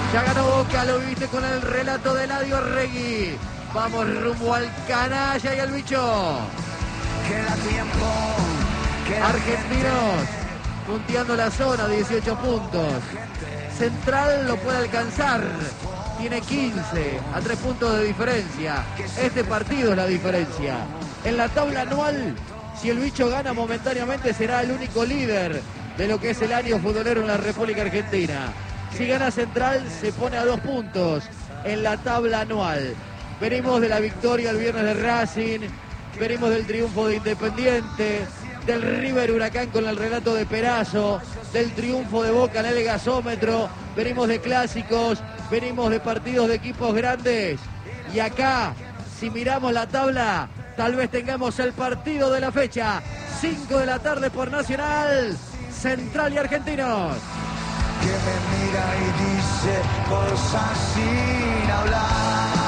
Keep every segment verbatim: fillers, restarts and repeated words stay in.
Ya ganó Boca, lo viste con el relato de Eladio Arregui. Vamos rumbo al canalla y al bicho. Queda tiempo. Queda Argentinos punteando la zona, dieciocho puntos. Central lo puede alcanzar. Tiene quince, a tres puntos de diferencia. Este partido es la diferencia. En la tabla anual, si el bicho gana momentáneamente, será el único líder de lo que es el año futbolero en la República Argentina. Si gana Central, se pone a dos puntos en la tabla anual. Venimos de la victoria el viernes de Racing, venimos del triunfo de Independiente, del River Huracán con el relato de Perazo, del triunfo de Boca en el gasómetro, venimos de clásicos, venimos de partidos de equipos grandes. Y acá, si miramos la tabla, tal vez tengamos el partido de la fecha. cinco de la tarde por Nacional, Central y Argentinos. Que me mira y dice cosas sin hablar.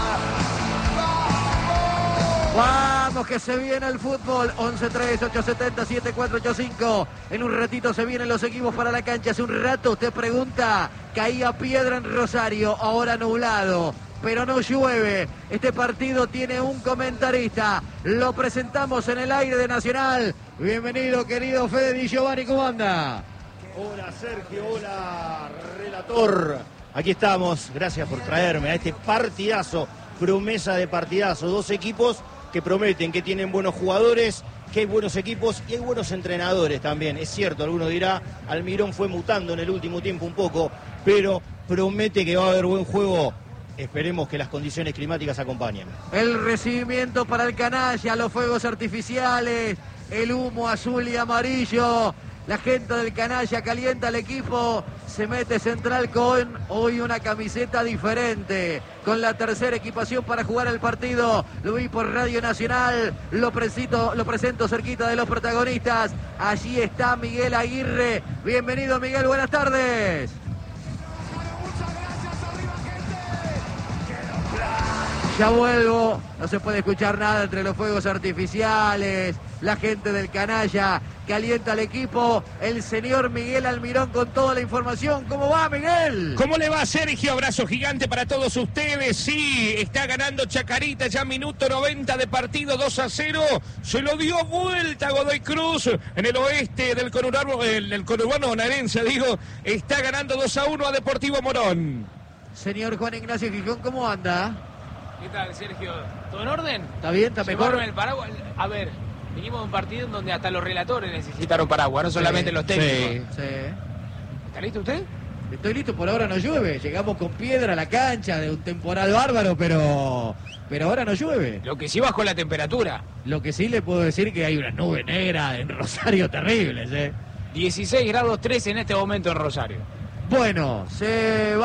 Vamos que se viene el fútbol. Once tres, ocho siete cero, siete cuatro ocho cinco. En un ratito se vienen los equipos para la cancha. Hace un rato usted pregunta, caía piedra en Rosario, ahora nublado, pero no llueve. Este partido tiene un comentarista. Lo presentamos en el aire de Nacional. Bienvenido, querido Fede Di Giovanni, ¿cómo anda? Hola Sergio, hola relator. Aquí estamos, gracias por traerme a este partidazo, promesa de partidazo. Dos equipos que prometen, que tienen buenos jugadores, que hay buenos equipos y hay buenos entrenadores también. Es cierto, alguno dirá, Almirón fue mutando en el último tiempo un poco, pero promete que va a haber buen juego. Esperemos que las condiciones climáticas acompañen. El recibimiento para el canalla, los fuegos artificiales, el humo azul y amarillo. La gente del canalla calienta al equipo, se mete Central con hoy una camiseta diferente, con la tercera equipación para jugar el partido. Lo vi por Radio Nacional, lo presento, lo presento cerquita de los protagonistas. Allí está Miguel Aguirre. Bienvenido, Miguel, buenas tardes. Ya vuelvo, no se puede escuchar nada entre los fuegos artificiales, la gente del canalla calienta al equipo, el señor Miguel Almirón con toda la información. ¿Cómo va, Miguel? ¿Cómo le va, Sergio? Abrazo gigante para todos ustedes. Sí, está ganando Chacarita ya minuto noventa de partido, dos a cero. Se lo dio vuelta a Godoy Cruz en el oeste del conurbano, el, el conurbano bonaerense, digo. Está ganando dos a uno a Deportivo Morón. Señor Juan Ignacio Gijón, ¿cómo anda? ¿Qué tal, Sergio? ¿Todo en orden? ¿Está bien? ¿Está mejor? Llevaron el paraguas. A ver, vinimos de un partido en donde hasta los relatores necesitaron paraguas, no solamente sí, los técnicos. Sí, sí. ¿Está listo usted? Estoy listo, por ahora no llueve. Llegamos con piedra a la cancha de un temporal bárbaro, pero pero ahora no llueve. Lo que sí bajó la temperatura. Lo que sí le puedo decir que hay una nube negra en Rosario terribles, ¿eh? dieciséis grados tres en este momento en Rosario. Bueno, se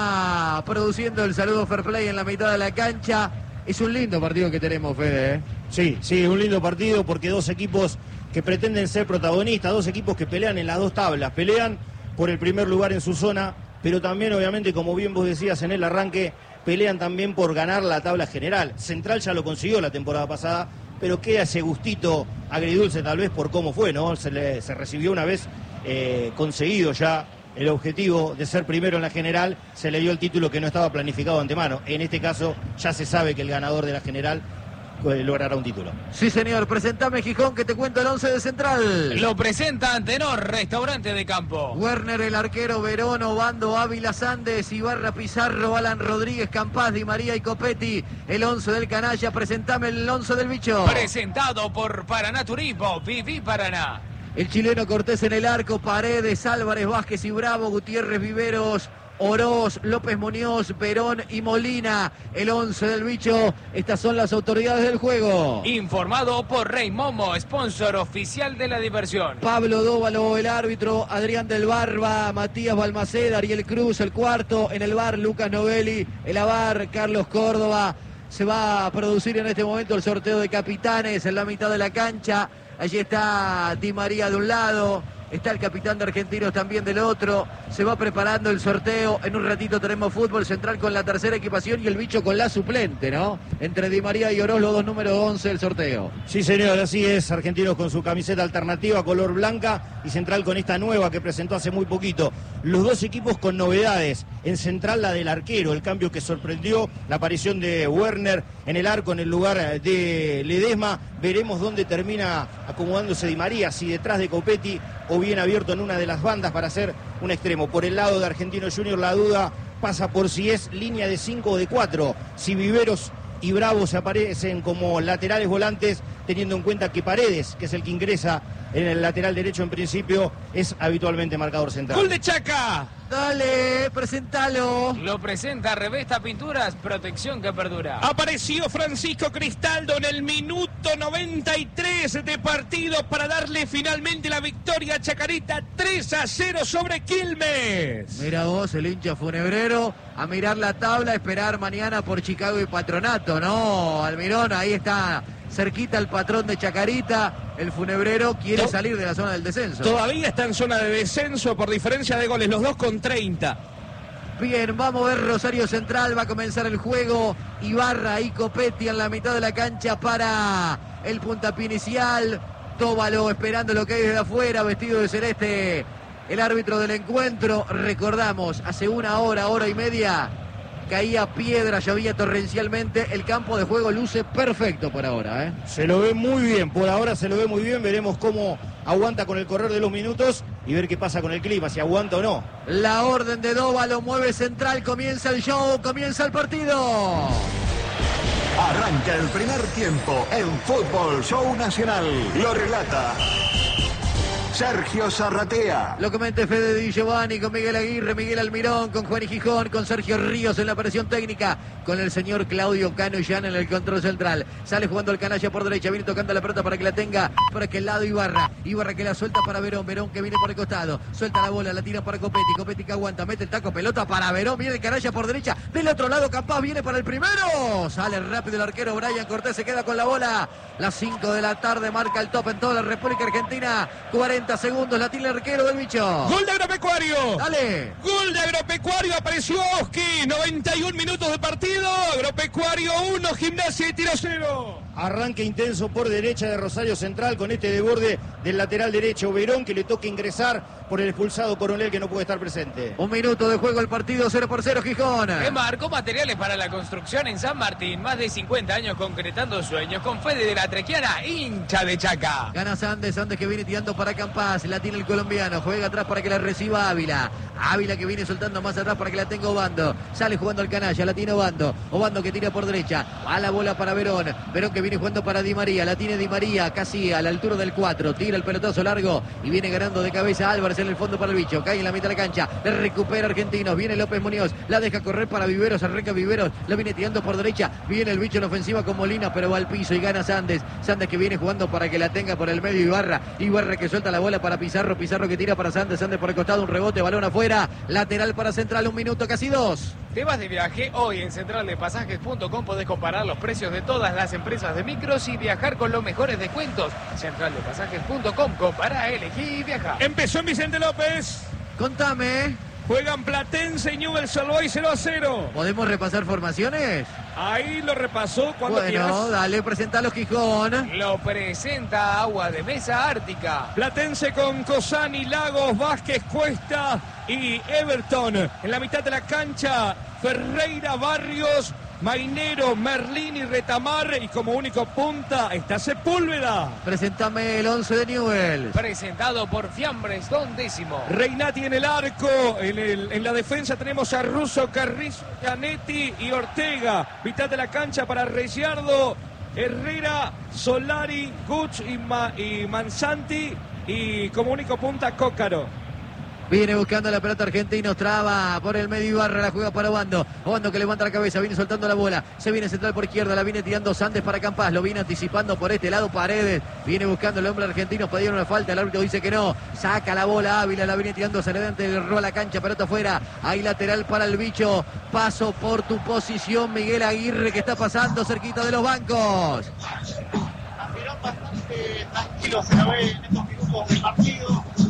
va produciendo el saludo fair play en la mitad de la cancha. Es un lindo partido que tenemos, Fede, ¿eh? Sí, sí, es un lindo partido porque dos equipos que pretenden ser protagonistas, dos equipos que pelean en las dos tablas, pelean por el primer lugar en su zona, pero también obviamente, como bien vos decías en el arranque, pelean también por ganar la tabla general. Central ya lo consiguió la temporada pasada, pero queda ese gustito agridulce tal vez por cómo fue, ¿no? Se, le, se recibió una vez eh, conseguido ya el objetivo de ser primero en la general, se le dio el título que no estaba planificado de antemano. En este caso ya se sabe que el ganador de la general eh, logrará un título. Sí, señor. Presentame, Gijón, que te cuento el once de Central. Lo presenta Antenor, restaurante de campo. Werner, el arquero, Verón, Obando, Ávila, Sandes, Ibarra, Pizarro, Alan Rodríguez, Campaz, Di María y Copetti. El once del canalla. Presentame el once del bicho. Presentado por Paraná Turismo, Viví Paraná. El chileno Cortés en el arco, Paredes, Álvarez, Vázquez y Bravo, Gutiérrez, Viveros, Oroz, López Muñoz, Verón y Molina. El once del bicho. Estas son las autoridades del juego. Informado por Rey Momo, sponsor oficial de la diversión. Pablo Dóvalo, el árbitro, Adrián del Barba, Matías Balmaceda, Ariel Cruz, el cuarto. En el bar, Lucas Novelli, el avar, Carlos Córdoba. Se va a producir en este momento el sorteo de capitanes en la mitad de la cancha. Allí está Di María de un lado, está el capitán de Argentinos también del otro, se va preparando el sorteo, en un ratito tenemos fútbol central con la tercera equipación y el bicho con la suplente, ¿no? Entre Di María y Oroz, los dos números once del sorteo. Sí, señor, así es. Argentinos con su camiseta alternativa, color blanca, y Central con esta nueva que presentó hace muy poquito. Los dos equipos con novedades. En Central la del arquero, el cambio que sorprendió, la aparición de Werner en el arco en el lugar de Ledesma. Veremos dónde termina acomodándose Di María, si detrás de Copetti o bien abierto en una de las bandas para hacer un extremo. Por el lado de Argentinos Juniors la duda pasa por si es línea de cinco o de cuatro, si Viveros y Bravo se aparecen como laterales volantes, teniendo en cuenta que Paredes, que es el que ingresa en el lateral derecho en principio, es habitualmente marcador central. ¡Gol de Chaca! Dale, presentalo. Lo presenta Revesta Pinturas, protección que perdura. Apareció Francisco Cristaldo en el minuto noventa y tres de partido para darle finalmente la victoria a Chacarita, tres a cero sobre Quilmes. Mira vos, el hincha funebrero, a mirar la tabla, a esperar mañana por Chicago y Patronato, ¿no? Almirón, ahí está cerquita el patrón de Chacarita, el funebrero quiere To- salir de la zona del descenso. Todavía está en zona de descenso por diferencia de goles, los dos con treinta. Bien, vamos a ver Rosario Central, va a comenzar el juego. Ibarra y Copetti en la mitad de la cancha para el puntapié inicial. Tóbalo esperando lo que hay desde afuera, vestido de celeste. El árbitro del encuentro, recordamos, hace una hora, hora y media, caía piedra, llovía torrencialmente. El campo de juego luce perfecto por ahora, ¿eh? Se lo ve muy bien, por ahora se lo ve muy bien. Veremos cómo aguanta con el correr de los minutos y ver qué pasa con el clima, si aguanta o no. La orden de Dóvalo, mueve Central, comienza el show, comienza el partido. Arranca el primer tiempo en Fútbol Show Nacional. Lo relata Sergio Zarratea. Lo comenta Fede Di Giovanni con Miguel Aguirre, Miguel Almirón, con Juan y Gijón, con Sergio Ríos en la operación técnica, con el señor Claudio Cano Llán en el control central. Sale jugando el canalla por derecha, viene tocando la pelota para que la tenga por aquel lado Ibarra. Ibarra que la suelta para Verón, Verón que viene por el costado, suelta la bola, la tira para Copetti, Copetti que aguanta, mete el taco, pelota para Verón, viene el canalla por derecha, del otro lado Capaz viene para el primero, sale rápido el arquero Brian Cortés, se queda con la bola. Las cinco de la tarde marca el top en toda la República Argentina, cuarenta segundos, la tiene el arquero del bicho. Gol de Agropecuario. Dale. Gol de Agropecuario, apareció Oski, noventa y un minutos de partido. Agropecuario uno, Gimnasia y Tiro cero. Arranque intenso por derecha de Rosario Central con este desborde del lateral derecho Verón, que le toca ingresar por el expulsado Coronel, que no puede estar presente. Un minuto de juego, el partido cero por cero, Gijón. Que marcó materiales para la construcción en San Martín. Más de cincuenta años concretando sueños. Con Fede de la Trequiana, hincha de Chaca. Gana Sandes, Sandes que viene tirando para Campás. La tiene el colombiano. Juega atrás para que la reciba Ávila. Ávila que viene soltando más atrás para que la tenga Obando. Sale jugando al canalla, la tiene Obando. Obando que tira por derecha. A la bola para Verón. Verón que viene jugando para Di María. La tiene Di María casi a la altura del cuatro. Tira el pelotazo largo y viene ganando de cabeza Álvarez en el fondo para el bicho. Cae en la mitad de la cancha. Le recupera Argentinos. Viene López Muñoz. La deja correr para Viveros. Arranca Viveros. La viene tirando por derecha. Viene el bicho en ofensiva con Molina, pero va al piso y gana Sandes. Sandes que viene jugando para que la tenga por el medio Ibarra. Ibarra que suelta la bola para Pizarro. Pizarro que tira para Sandes. Sandes por el costado. Un rebote. Balón afuera. Lateral para Central. Un minuto, casi dos. Te vas de viaje hoy en central de pasajes punto com. Podés comparar los precios de todas las empresas de micros y viajar con los mejores descuentos. central de pasajes punto com. Compará, elegí y viaja. Empezó en Vicente López. Contame. Juegan Platense y Newell's Old Boys cero a cero. ¿Podemos repasar formaciones? Ahí lo repasó cuando Bueno, quieras. dale, presentalo, Gijón. Lo presenta Agua de Mesa Ártica. Platense con Cosani, Lagos, Vázquez, Cuesta y Everton. En la mitad de la cancha, Ferreira, Barrios, Mainero, Merlín y Retamar. Y como único punta está Sepúlveda. Presentame el once de Newell's. Presentado por Fiambres, Don Décimo. Reinati en el arco. En, el, en la defensa tenemos a Russo, Carrizo, Canetti y Ortega. Mitad de la cancha para Reyardo, Herrera, Solari, Guch y, Ma, y Mansanti. Y como único punta, Cócaro. Viene buscando la pelota Argentinos, traba por el medio Ibarra, la juega para Obando. Obando que levanta la cabeza, viene soltando la bola. Se viene central por izquierda, la viene tirando Sandes para Campás. Lo viene anticipando por este lado Paredes. Viene buscando el hombre argentino, pidieron una falta. El árbitro dice que no. Saca la bola Ávila, la viene tirando hacia adelante, le roba la cancha, pelota afuera. Hay lateral para el bicho. Paso por tu posición, Miguel Aguirre, que está pasando cerquita de los bancos. Bastante tranquilo se lo ve en estos minutos del partido.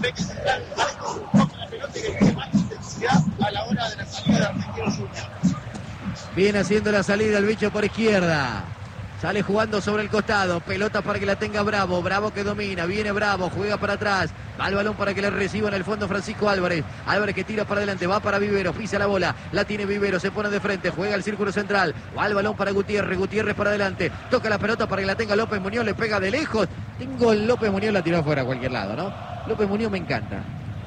ve que Central toca la pelota y que tiene más intensidad a la hora de la salida de Argentinos Juniors. Viene haciendo la salida el bicho por izquierda. Sale jugando sobre el costado, pelota para que la tenga Bravo, Bravo que domina, viene Bravo, juega para atrás, va el balón para que le reciba en el fondo Francisco Álvarez, Álvarez que tira para adelante, va para Vivero, pisa la bola, la tiene Vivero, se pone de frente, juega el círculo central, va el balón para Gutiérrez, Gutiérrez para adelante, toca la pelota para que la tenga López Muñoz, le pega de lejos, tengo el López Muñoz, la tiró afuera a cualquier lado, ¿no? López Muñoz me encanta.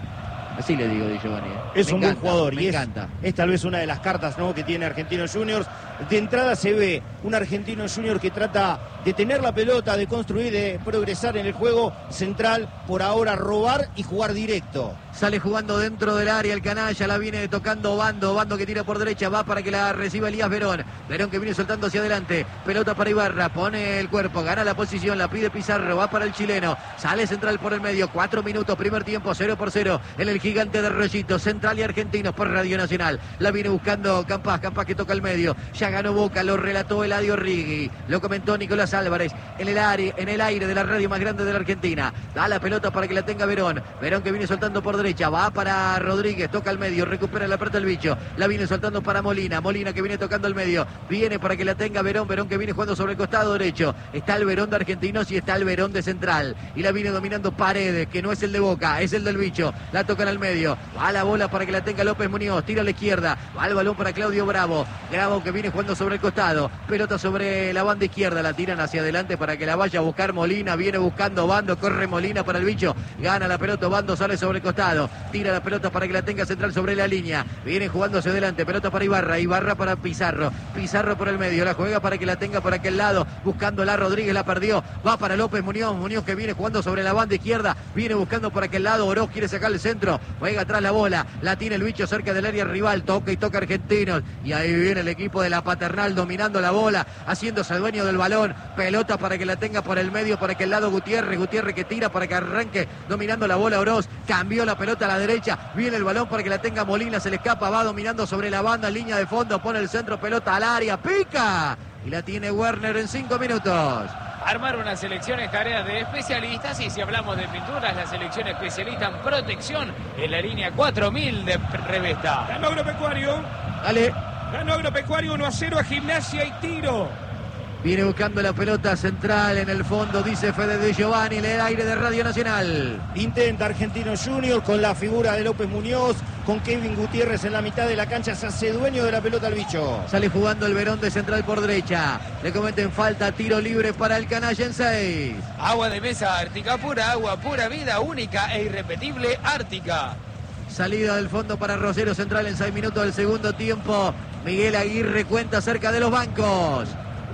Así le digo, Di Giovanni. ¿eh? Es me un encanta, buen jugador me y es, encanta. es tal vez una de las cartas, ¿no?, que tiene Argentinos Juniors. De entrada se ve un Argentinos Juniors que trata de tener la pelota, de construir, de progresar en el juego central, por ahora robar y jugar directo. Sale jugando dentro del área el canalla, la viene tocando Bando, Bando que tira por derecha, va para que la reciba Elías Verón, Verón que viene soltando hacia adelante, pelota para Ibarra, pone el cuerpo, gana la posición, la pide Pizarro, va para el chileno, sale Central por el medio, cuatro minutos, primer tiempo, cero por cero, en el gigante de Rollito, Central y Argentinos por Radio Nacional, la viene buscando Campas, Campas que toca el medio, ya ganó Boca, lo relató Eladio Rigui, lo comentó Nicolás Álvarez, en el aire, en el aire de la radio más grande de la Argentina, da la pelota para que la tenga Verón, Verón que viene soltando por derecha, va para Rodríguez, toca el medio, recupera la pelota el bicho, la viene soltando para Molina, Molina que viene tocando el medio, viene para que la tenga Verón, Verón que viene jugando sobre el costado derecho, está el Verón de Argentinos y está el Verón de Central, y la viene dominando Paredes, que no es el de Boca, es el del bicho, la toca en el medio, va la bola para que la tenga López Muñoz, tira a la izquierda, va el balón para Claudio Bravo, Bravo que viene jugando sobre el costado, pelota sobre la banda izquierda, la tiran hacia adelante para que la vaya a buscar Molina, viene buscando Bando, corre Molina para el bicho, gana la pelota, Bando sale sobre el costado, tira la pelota para que la tenga Central sobre la línea, viene jugando hacia adelante, pelota para Ibarra, Ibarra para Pizarro, Pizarro por el medio, la juega para que la tenga por aquel lado, buscándola Rodríguez, la perdió, va para López Muñoz, Muñoz que viene jugando sobre la banda izquierda, viene buscando por aquel lado, Oroz quiere sacar el centro, juega atrás la bola, la tiene el bicho cerca del área rival, toca y toca Argentinos, y ahí viene el equipo de la Paternal dominando la bola, haciéndose dueño del balón, pelota para que la tenga por el medio, por aquel lado Gutiérrez, Gutiérrez que tira para que arranque dominando la bola Oroz, cambió la pelota a la derecha, viene el balón para que la tenga Molina, se le escapa, va dominando sobre la banda, línea de fondo, pone el centro, pelota al área, pica, y la tiene Werner en cinco minutos. Armar una selección es tarea de especialistas y si hablamos de pinturas, la selección especialista en protección en la línea cuatro mil de Revesta. Ganó Agropecuario. Dale. Ganó Agropecuario uno a cero a Gimnasia y Tiro. Viene buscando la pelota Central en el fondo, dice Fede De Giovanni, en el aire de Radio Nacional. Intenta Argentinos Juniors con la figura de López Muñoz, con Kevin Gutiérrez en la mitad de la cancha, se hace dueño de la pelota al bicho. Sale jugando el Verón de Central por derecha. Le cometen falta, tiro libre para el canalla en seis. Agua de mesa Ártica pura, agua pura vida, única e irrepetible Ártica. Salida del fondo para Rosero Central en seis minutos del segundo tiempo. Miguel Aguirre cuenta cerca de los bancos.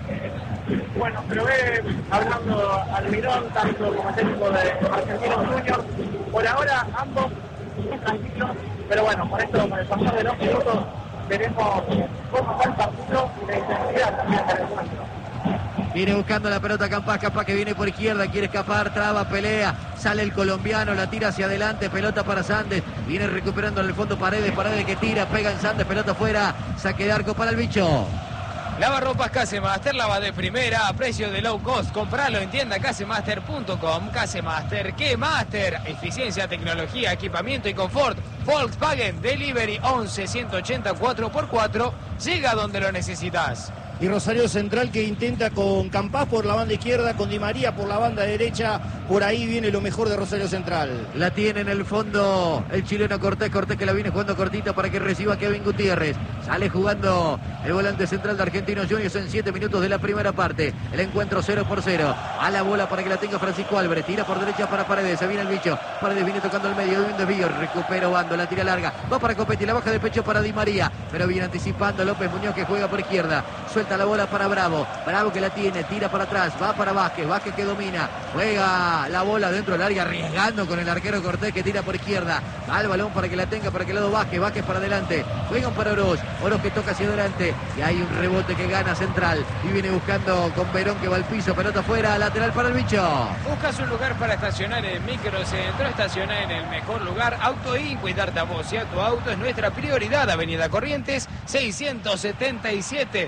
Bueno, pero ve hablando Almirón, tanto como técnico de Argentinos Juniors, por ahora ambos muy tranquilos, pero bueno, con esto, con el pasar de los minutos, veremos cómo está el partido y la intensidad también del encuentro. Viene buscando la pelota Campas, Campas que viene por izquierda, quiere escapar, traba, pelea, sale el colombiano, la tira hacia adelante, pelota para Sandes, viene recuperando en el fondo Paredes, Paredes que tira, pega en Sandes, pelota afuera, saque de arco para el bicho. Lavarropas Casemaster, lava de primera, a precio de low cost. Compralo en tienda casemaster punto com. Casemaster, ¿qué Master? Eficiencia, tecnología, equipamiento y confort. Volkswagen Delivery once ciento ochenta cuatro por cuatro. Llega donde lo necesitas. Y Rosario Central que intenta con Campas por la banda izquierda, con Di María por la banda derecha. Por ahí viene lo mejor de Rosario Central. La tiene en el fondo el chileno Cortés, Cortés que la viene jugando cortita para que reciba Kevin Gutiérrez. Sale jugando el volante central de Argentinos Juniors en siete minutos de la primera parte. El encuentro cero por cero. A la bola para que la tenga Francisco Álvarez. Tira por derecha para Paredes. Se viene el bicho. Paredes viene tocando el medio de un desvío. Recupera Bando. La tira larga. Va para Copetti. La baja de pecho para Di María. Pero viene anticipando López Muñoz que juega por izquierda. Suelta la bola para Bravo. Bravo que la tiene. Tira para atrás. Va para Vázquez. Vázquez que domina. Juega la bola dentro del área. Arriesgando con el arquero Cortés que tira por izquierda. Va el balón para que la tenga. Para que el lado Vázquez. Vázquez para adelante. Juegan para Oroz. Oroz que toca hacia adelante. Y hay un rebote que gana Central. Y viene buscando con Verón que va al piso. Pelota afuera. Lateral para el bicho. Buscas un lugar para estacionar en Microcentro. Estaciona en el mejor lugar. Auto I. Cuidarte a vos y a tu auto es nuestra prioridad. Avenida Corrientes seiscientos setenta y siete. Del lado izquierdo.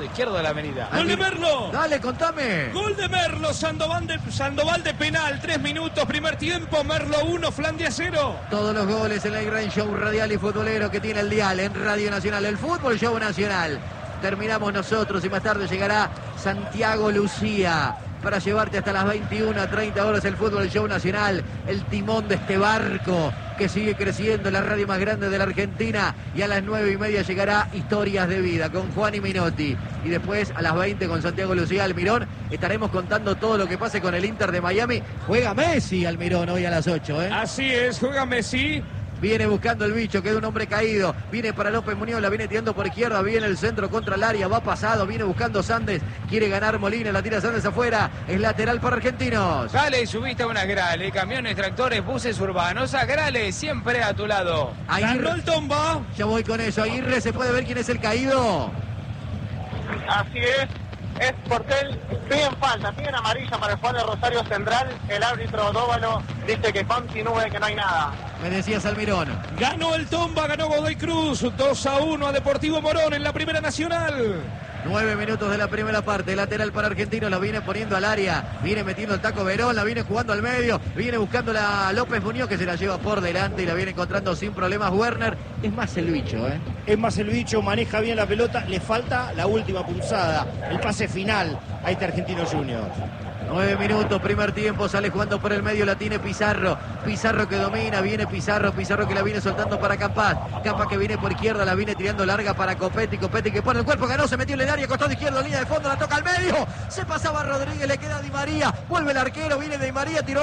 izquierdo de la avenida. ¡Gol de Merlo! Dale, contame. Gol de Merlo, Sandoval de, Sandoval de penal, tres minutos, primer tiempo, Merlo uno, Flandia cero. Todos los goles en el gran show radial y futbolero que tiene el dial en Radio Nacional, el Fútbol Show Nacional. Terminamos nosotros y más tarde llegará Santiago Lucía para llevarte hasta las veintiuna treinta horas el Fútbol Show Nacional, el timón de este barco que sigue creciendo, la radio más grande de la Argentina, y a las nueve y media llegará Historias de Vida con Juan y Minotti, y después a las veinte con Santiago Lucía Almirón estaremos contando todo lo que pase con el Inter de Miami. Juega Messi, Almirón, hoy a las ocho, ¿eh? Así es, juega Messi. Viene buscando el bicho, queda un hombre caído. Viene para López Muñoz, la viene tirando por izquierda. Viene el centro contra el área, va pasado. Viene buscando Sandes, quiere ganar Molina, la tira Sandes afuera. Es lateral para Argentinos. Dale, subiste a una Grale, camiones, tractores, buses urbanos. A Grale, siempre a tu lado. Ganó el Tomba. Ya voy con eso. Aguirre, ¿se puede ver quién es el caído? Así es, es Portel, piden falta, piden amarilla para el jugador de Rosario Central. El árbitro Dóvalo dice que continúe, que no hay nada. Me decías, Almirón. Ganó el Tomba, ganó Godoy Cruz, dos a uno a Deportivo Morón en la Primera Nacional. Nueve minutos de la primera parte, lateral para Argentinos, la viene poniendo al área, viene metiendo el taco Verón, la viene jugando al medio, viene buscando la López Muñoz que se la lleva por delante y la viene encontrando sin problemas Werner. Es más el bicho, ¿eh? Es más el bicho, maneja bien la pelota, le falta la última pulsada, el pase final a este Argentino Junior. Nueve minutos, primer tiempo, sale jugando por el medio, la tiene Pizarro. Pizarro que domina, viene Pizarro, Pizarro que la viene soltando para Campas. Campas que viene por izquierda, la viene tirando larga para Copetti. Copetti que pone el cuerpo, ganó, se metió en el área, costado izquierdo, línea de fondo, la toca al medio. Se pasaba Rodríguez, le queda Di María. Vuelve el arquero, viene Di María, tiró a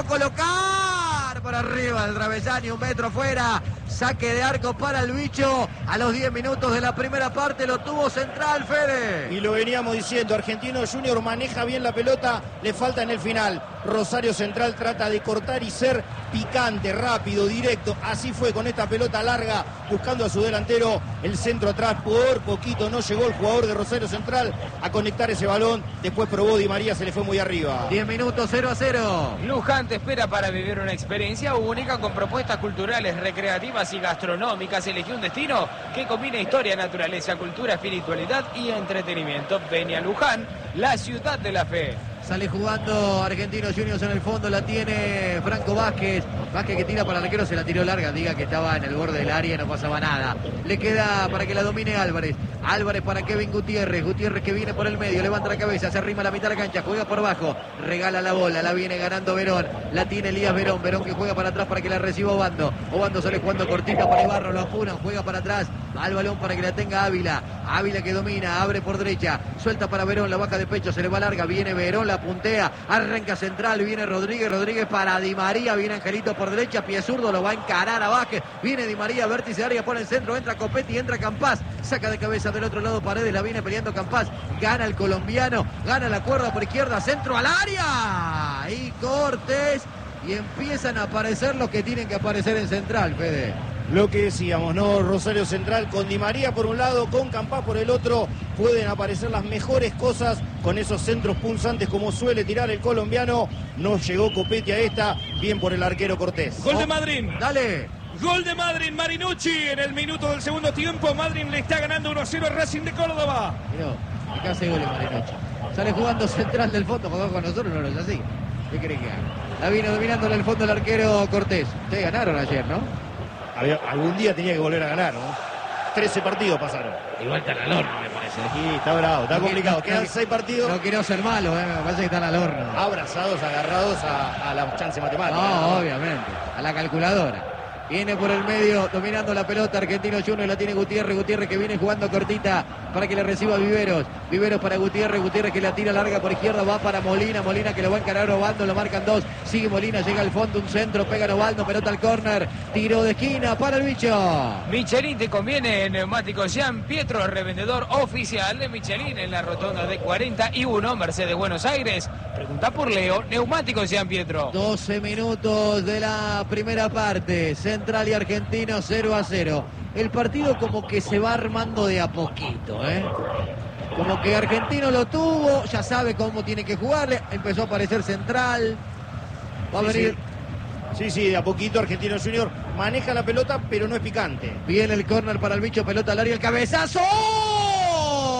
colocar por arriba del travesaño, un metro fuera. Saque de arco para el bicho. A los diez minutos de la primera parte lo tuvo Central, Fede. Y lo veníamos diciendo, Argentino Junior maneja bien la pelota, le falta en el final. Rosario Central trata de cortar y ser picante, rápido, directo. Así fue con esta pelota larga, buscando a su delantero. El centro atrás, por poquito no llegó el jugador de Rosario Central a conectar ese balón. Después probó Di María, se le fue muy arriba. diez minutos, cero a cero. Luján te espera para vivir una experiencia única con propuestas culturales, recreativas y gastronómicas. Elegí un destino que combina historia, naturaleza, cultura, espiritualidad y entretenimiento. Ven a Luján, la ciudad de la fe. Sale jugando Argentinos Juniors en el fondo, la tiene Franco Vázquez. Vázquez que tira para el arquero, se la tiró larga, diga que estaba en el borde del área, no pasaba nada. Le queda para que la domine Álvarez. Álvarez para Kevin Gutiérrez. Gutiérrez que viene por el medio, levanta la cabeza, se arrima a la mitad de la cancha, juega por abajo, regala la bola, la viene ganando Verón. La tiene Elías Verón, Verón que juega para atrás para que la reciba Obando. Obando sale jugando cortita para Ibarro, lo apuran, juega para atrás, al balón para que la tenga Ávila. Ávila que domina, abre por derecha, suelta para Verón, la baja de pecho, se le va larga, viene Verón, la puntea, arranca Central, viene Rodríguez, Rodríguez para Di María, viene Angelito por derecha, pie zurdo, lo va a encarar a Vázquez, viene Di María, vértice de área, pone el centro, entra Copetti, entra Campas, saca de cabeza del otro lado Paredes, la viene peleando Campas, gana el colombiano, gana la cuerda por izquierda, centro al área, y Cortés, y empiezan a aparecer los que tienen que aparecer en Central, Fede. Lo que decíamos, ¿no? Rosario Central con Di María por un lado, con Campas por el otro, pueden aparecer las mejores cosas con esos centros punzantes como suele tirar el colombiano. No llegó Copetti a esta, bien por el arquero Cortés. Gol de Madrid. Dale. Gol de Madrid, Marinucci en el minuto del segundo tiempo. Madrid le está ganando uno a cero a Racing de Córdoba. Miró, acá hace goles Marinucci. Sale jugando Central del fondo, jugó con nosotros, no lo es así. ¿Qué creen que haga? La vino dominando en el fondo el arquero Cortés. Ustedes ganaron ayer, ¿no? Había, algún día tenía que volver a ganar, ¿no? trece partidos pasaron. Igual está al horno, me parece. Sí, está bravo, está No, complicado. no, Quedan no, seis partidos. No quiero ser malo, ¿eh? Me parece que están al horno. Abrazados, agarrados a, a la chance matemática. No, obviamente. A la calculadora. Viene por el medio, dominando la pelota, Argentino Junior, la tiene Gutiérrez, Gutiérrez que viene jugando cortita para que le reciba Viveros, Viveros para Gutiérrez, Gutiérrez que la tira larga por izquierda, va para Molina, Molina que lo va a encarar Obando, lo marcan dos, sigue Molina, llega al fondo, un centro, pega Obando, pelota al córner, tiro de esquina para el bicho. Michelin te conviene, neumáticos Jean Pietro, revendedor oficial de Michelin en la rotonda de cuarenta y uno, Mercedes Buenos Aires. Pregunta por Leo, neumáticos Jean Pietro. doce minutos de la primera parte, Central y Argentino cero a cero. El partido como que se va armando de a poquito, ¿eh? Como que Argentino lo tuvo, ya sabe cómo tiene que jugarle, empezó a aparecer Central. Va a Sí, venir. Sí. sí, sí, de a poquito Argentino Junior maneja la pelota, pero no es picante. Viene el córner para el bicho, pelota al área, el cabezazo.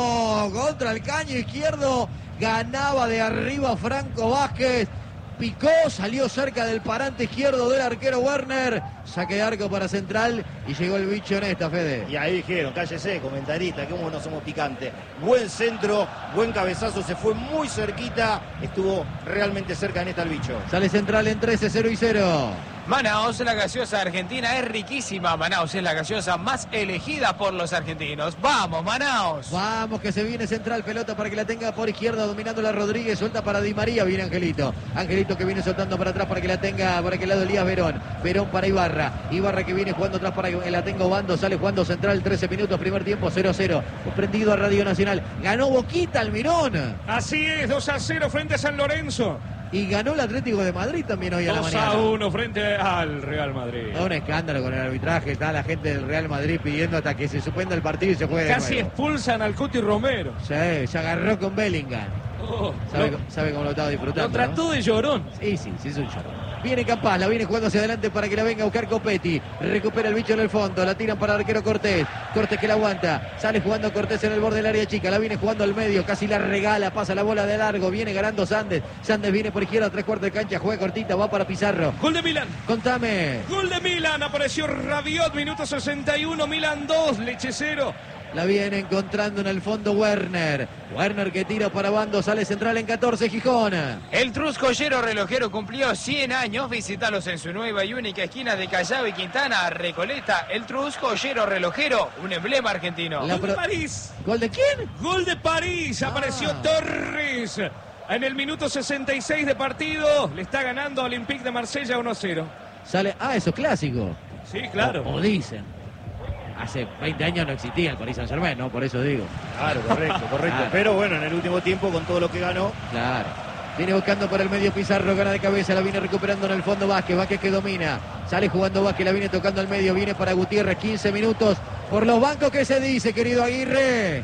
Bueno, contra el caño izquierdo, ganaba de arriba Franco Vázquez. Picó, salió cerca del parante izquierdo del arquero Werner. Saque de arco para Central y llegó el bicho en esta, Fede. Y ahí dijeron, cállese, comentarista, que como no somos picantes. Buen centro, buen cabezazo, se fue muy cerquita. Estuvo realmente cerca en esta el bicho. Sale Central en trece, cero y cero. Manaos, la gaseosa argentina es riquísima. Manaos es la gaseosa más elegida por los argentinos. ¡Vamos, Manaos! Vamos, que se viene Central, pelota para que la tenga por izquierda, dominando la Rodríguez, suelta para Di María, viene Angelito. Angelito que viene soltando para atrás para que la tenga por aquel lado Elías Verón. Verón para Ibarra. Ibarra que viene jugando atrás para que la tenga Obando, sale jugando Central, trece minutos, primer tiempo, cero a cero. Prendido a Radio Nacional. Ganó Boquita Almirón. Así es, dos a cero frente a San Lorenzo. Y ganó el Atlético de Madrid también hoy a la dos mañana. a uno frente al Real Madrid. Un escándalo con el arbitraje. Está la gente del Real Madrid pidiendo hasta que se suspenda el partido y se juegue de Casi nuevo. expulsan al Cuti Romero. Sí, se agarró con Bellingham. Oh, ¿Sabe, lo, sabe cómo lo estaba disfrutando? lo trató ¿no? de llorón. Sí, sí, sí, es un llorón. Viene Campás, la viene jugando hacia adelante para que la venga a buscar Copetti. Recupera el bicho en el fondo, la tiran para el arquero Cortés. Cortés que la aguanta, sale jugando Cortés en el borde del área chica, la viene jugando al medio, casi la regala, pasa la bola de largo, viene ganando Sandes. Sandes viene por izquierda, tres cuartos de cancha, juega cortita, va para Pizarro. Gol de Milan. Contame. Gol de Milan, apareció Rabiot, minuto sesenta y uno, Milan dos, Leche cero. La viene encontrando en el fondo Werner. Werner que tira para Bando, sale Central en catorce, Gijón. El Truscollero relojero cumplió cien años. Visítalos en su nueva y única esquina de Callao y Quintana, Recoleta. El Truscollero relojero, un emblema argentino. La Gol de pro- París. ¿Gol de quién? Gol de París. Apareció Ah. Torres. En el minuto sesenta y seis de partido. Le está ganando a Olympique de Marsella uno a cero. Sale. Ah, eso es clásico. Sí, claro. O, o dicen. Hace veinte años no existía el Paris Saint-Germain, ¿no? Por eso digo. Claro, correcto, correcto. Claro. Pero bueno, en el último tiempo, con todo lo que ganó, Claro. Viene buscando por el medio Pizarro, gana de cabeza, la viene recuperando en el fondo Vázquez, Vázquez que domina, sale jugando Vázquez, la viene tocando al medio, viene para Gutiérrez, quince minutos por los bancos. ¿Qué se dice, querido Aguirre?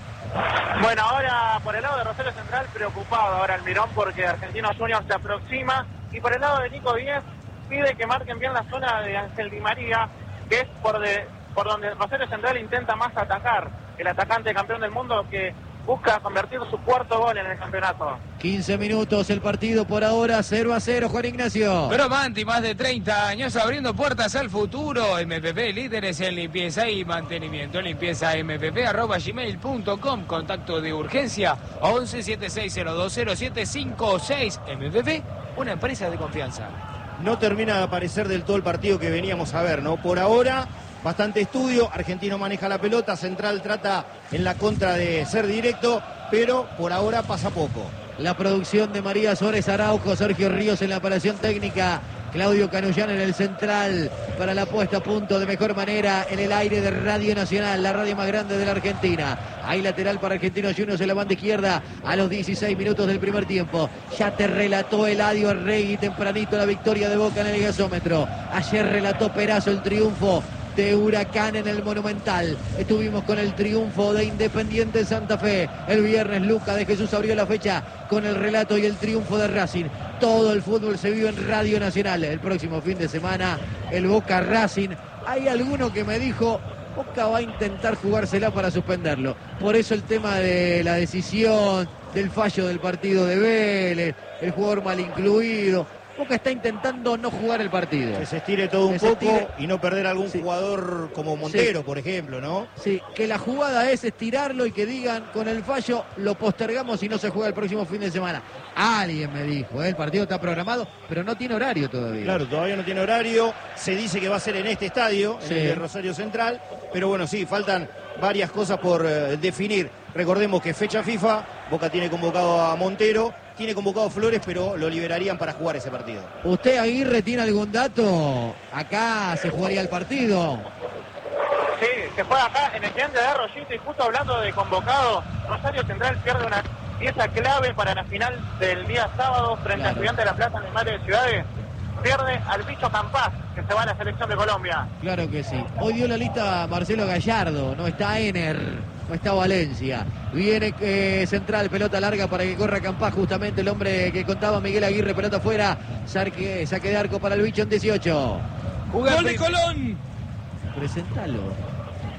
Bueno, ahora por el lado de Rosario Central, preocupado ahora Almirón porque Argentinos Juniors se aproxima. Y por el lado de Nico Díez, pide que marquen bien la zona de Ángel Di María, que es por, de, por donde Rosario Central intenta más atacar. El atacante campeón del mundo que busca convertir su cuarto gol en el campeonato. quince minutos el partido por ahora, cero a cero, Juan Ignacio. Pero Manti, más de treinta años abriendo puertas al futuro. M P P, líderes en limpieza y mantenimiento. Limpieza m p p arroba gmail punto com. Contacto de urgencia once setenta y seis cero dos cero siete cinco seis. M P P, una empresa de confianza. no termina de aparecer del todo el partido que veníamos a ver, ¿no? Por ahora, bastante estudio, Argentino maneja la pelota, Central trata en la contra de ser directo, pero por ahora pasa poco. La producción de María Suárez Araujo, Sergio Ríos en la operación técnica, Claudio Canullán en el central para la puesta a punto de mejor manera en el aire de Radio Nacional, la radio más grande de la Argentina. Hay lateral para Argentinos Juniors en la banda izquierda a los dieciséis minutos del primer tiempo. Ya te relató Eladio Arregui tempranito la victoria de Boca en el gasómetro. Ayer relató Perazo el triunfo de Huracán en el Monumental. Estuvimos con el triunfo de Independiente en Santa Fe. El viernes Luca de Jesús abrió la fecha con el relato y el triunfo de Racing. Todo el fútbol se vive en Radio Nacional. El próximo fin de semana el Boca Racing. Hay alguno que me dijo, Boca va a intentar jugársela para suspenderlo. Por eso el tema de la decisión, del fallo del partido de Vélez, el jugador mal incluido. Boca está intentando no jugar el partido. Que se estire todo un Que se poco estire. y no perder algún Sí. jugador como Montero, Sí. por ejemplo, ¿no? Sí, que la jugada es estirarlo y que digan con el fallo lo postergamos y no se juega el próximo fin de semana. Alguien me dijo, ¿eh? El partido está programado, pero no tiene horario todavía. Claro, todavía no tiene horario, se dice que va a ser en este estadio, Sí. en el de Rosario Central, pero bueno, sí, faltan varias cosas por eh, definir. Recordemos que fecha FIFA, Boca tiene convocado a Montero, tiene convocado a Flores, pero lo liberarían para jugar ese partido. ¿Usted, Aguirre, tiene algún dato? Acá se jugaría el partido. Sí, se juega acá en el gigante de Arroyito y justo hablando de convocado, Rosario Central pierde una pieza clave para la final del día sábado frente Claro. al Estudiante de la Plaza en el Madre de Ciudades. Pierde al bicho Campás, que se va a la selección de Colombia. Claro que sí. Hoy dio la lista Marcelo Gallardo, no está Ener, no está Valencia. Viene eh, Central, pelota larga para que corra Campás, justamente el hombre que contaba Miguel Aguirre, pelota afuera, saque, saque de arco para el bicho en dieciocho. Gol de Colón. Presentalo.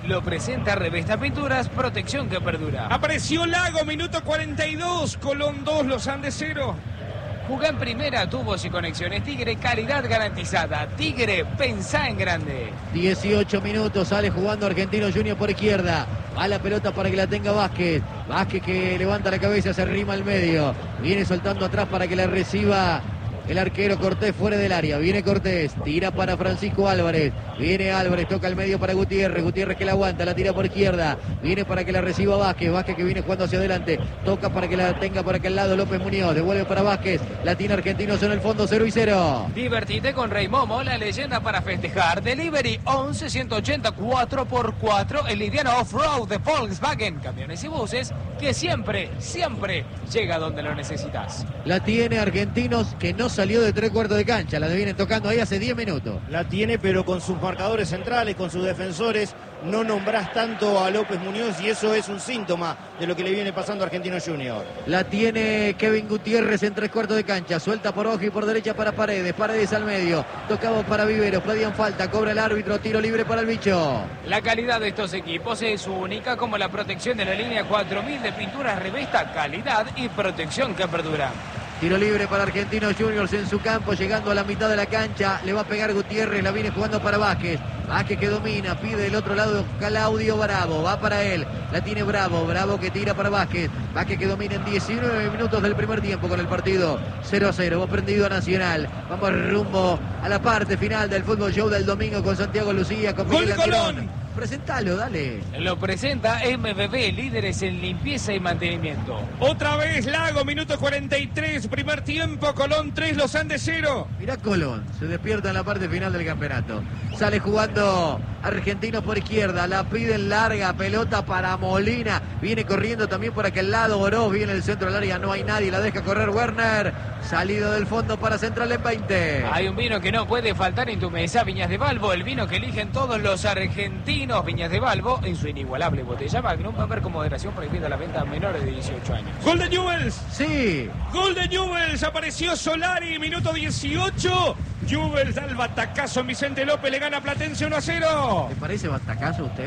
lo presenta Revesta Pinturas, protección que perdura. Apareció Lago, minuto cuarenta y dos, Colón dos, Los Andes cero. Jugá en primera, tubos y conexiones Tigre, calidad garantizada. Tigre, pensá en grande. dieciocho minutos, sale jugando Argentino Junior por izquierda. Va la pelota para que la tenga Vázquez. Vázquez que levanta la cabeza, se arrima al medio. Viene soltando atrás para que la reciba el arquero Cortés fuera del área. Viene Cortés, tira para Francisco Álvarez. Viene Álvarez, toca el medio para Gutiérrez. Gutiérrez que la aguanta, la tira por izquierda. Viene para que la reciba Vázquez. Vázquez que viene jugando hacia adelante. Toca para que la tenga por aquel lado López Muñoz. Devuelve para Vázquez. La tiene Argentinos en el fondo, cero y cero. Divertite con Rey Momo, la leyenda para festejar. Delivery once ciento ochenta cuatro por cuatro. El liviano off-road de Volkswagen. Camiones y buses que siempre, siempre llega donde lo necesitas. La tiene Argentinos que no salió de tres cuartos de cancha. La vienen tocando ahí hace diez minutos. La tiene, pero con sus marcadores centrales, con sus defensores, no nombrás tanto a López Muñoz y eso es un síntoma de lo que le viene pasando a Argentino Junior. La tiene Kevin Gutiérrez en tres cuartos de cancha. Suelta por ojo y por derecha para Paredes. Paredes al medio. Tocamos para Viveros. Pedían falta. Cobra el árbitro. Tiro libre para el bicho. La calidad de estos equipos es única, como la protección de la línea cuatro mil de Pinturas Revesta. Calidad y protección que perdura. Tiro libre para Argentinos Juniors en su campo, llegando a la mitad de la cancha. Le va a pegar Gutiérrez, la viene jugando para Vázquez. Vázquez que domina, pide del otro lado Claudio Bravo. Va para él, la tiene Bravo. Bravo que tira para Vázquez. Vázquez que domina en diecinueve minutos del primer tiempo con el partido cero a cero. Va prendido a Nacional. Vamos rumbo a la parte final del Fútbol Show del domingo con Santiago Lucía, con Miguel Andirón. Presentalo, dale. Lo presenta M B B, líderes en limpieza y mantenimiento. Otra vez Lago, minuto cuarenta y tres, primer tiempo, Colón tres, Los Andes cero. Mirá Colón, se despierta en la parte final del campeonato. Sale jugando Argentino por izquierda, la piden larga, pelota para Molina. Viene corriendo también por aquel lado Oroz, viene el centro del área, no hay nadie, la deja correr Werner. Salido del fondo para Central en veinte. Hay un vino que no puede faltar en tu mesa, Viñas de Balbo, el vino que eligen todos los argentinos. Viñas de Balbo, en su inigualable botella Magnum, va a haber con moderación prohibida la venta a menores de dieciocho años. Gol de Newell's. Sí. Gol de Newell's, apareció Solari, minuto dieciocho. Newell's da el batacazo en Vicente López, le gana Platense uno a cero. ¿Le parece batacazo a usted?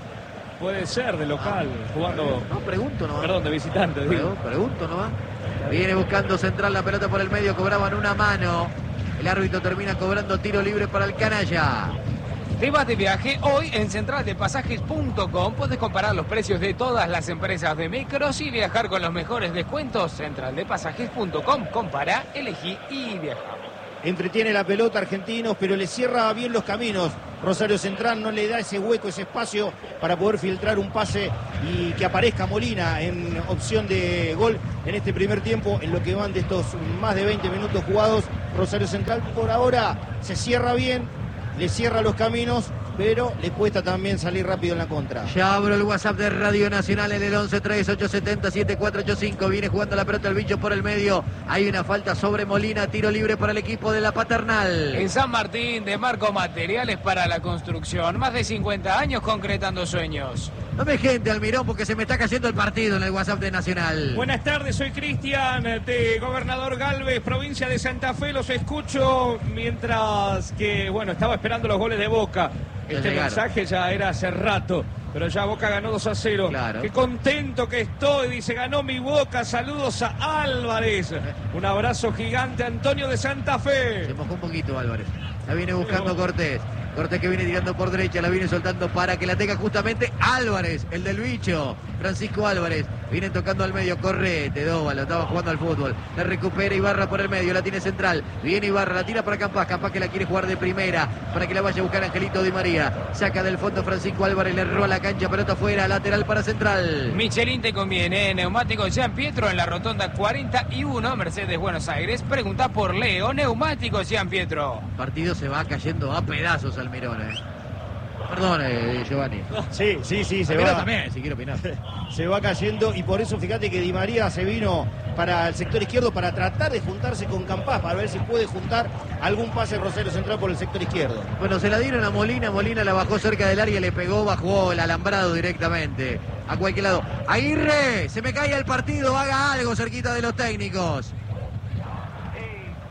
Puede ser de local, ah, jugando... No, pregunto nomás. Perdón, de visitante. Digo. Pregunto nomás. Viene buscando Central la pelota por el medio, cobraban una mano. El árbitro termina cobrando tiro libre para el canalla. Te vas de viaje hoy en central de pasajes punto com. Puedes comparar los precios de todas las empresas de micros y viajar con los mejores descuentos. central de pasajes punto com. Compara, elegí y viaja. Entretiene la pelota Argentinos, pero le cierra bien los caminos. Rosario Central no le da ese hueco, ese espacio para poder filtrar un pase y que aparezca Molina en opción de gol en este primer tiempo, en lo que van de estos más de veinte minutos jugados. Rosario Central por ahora se cierra bien, le cierra los caminos, pero le cuesta también salir rápido en la contra. Ya abro el WhatsApp de Radio Nacional en el once tres ocho siete cero siete cuatro ocho cinco. Viene jugando la pelota el bicho por el medio. Hay una falta sobre Molina, tiro libre para el equipo de la Paternal. En San Martín, de Marco Materiales para la Construcción. Más de cincuenta años concretando sueños. No me gente, Almirón, porque se me está cayendo el partido en el WhatsApp de Nacional. Buenas tardes, soy Cristian de Gobernador Galvez, provincia de Santa Fe. Los escucho mientras que, bueno, estaba esperando los goles de Boca. Este mensaje ya era hace rato, pero ya Boca ganó dos a cero. Claro. Qué contento que estoy, dice, ganó mi Boca. Saludos a Álvarez. Un abrazo gigante, Antonio de Santa Fe. Se mojó un poquito Álvarez. La viene buscando Cortés. Cortés que viene tirando por derecha, la viene soltando para que la tenga justamente Álvarez, el del bicho. Francisco Álvarez, viene tocando al medio, correte, Dóvalo, estaba jugando al fútbol. La recupera Ibarra por el medio, la tiene Central. Viene Ibarra, la tira para Campas, Campas que la quiere jugar de primera, para que la vaya a buscar Angelito Di María. Saca del fondo Francisco Álvarez, le roba la cancha, pelota afuera, lateral para Central. Michelin te conviene, neumáticos Jean Pietro en la rotonda cuarenta y uno, Mercedes Buenos Aires. Pregunta por Leo, neumáticos Jean Pietro. El partido se va cayendo a pedazos, Almirón, eh. Perdón, eh, Giovanni. Sí, sí, sí, se Almirón va. también, si quiero opinar. Se va cayendo y por eso fíjate que Di María se vino para el sector izquierdo para tratar de juntarse con Campas, para ver si puede juntar algún pase Rosario Central por el sector izquierdo. Bueno, se la dieron a Molina, Molina la bajó cerca del área, le pegó, bajó el alambrado directamente a cualquier lado. Aguirre, se me cae el partido, haga algo cerquita de los técnicos. El ritmo